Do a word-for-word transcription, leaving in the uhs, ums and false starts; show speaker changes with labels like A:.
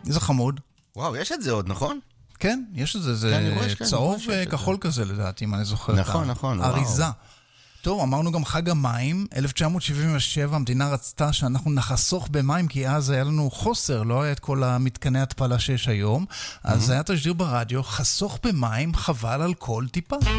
A: איזה חמוד.
B: וואו, יש את זה עוד, נכון?
A: כן, יש את זה, זה צהוב כחול כזה לדעתי, אם אני זוכר.
B: נכון, נכון, וואו.
A: אריזה. טוב, אמרנו גם חג המים, אלף תשע מאות שבעים ושבע, המדינה רצתה שאנחנו נחסוך במים, כי אז היה לנו חוסר, לא היה את כל המתקני התפלה שיש היום, אז היה תשדיר ברדיו, חסוך במים, חבל על כל טיפה.